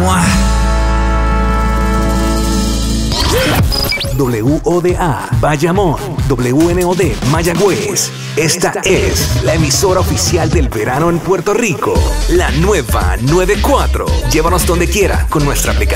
¡Mua! WODA, Bayamón, WNOD, Mayagüez. Esta es la emisora oficial del verano en Puerto Rico. La nueva 94. Llévanos donde quiera con nuestra aplicación.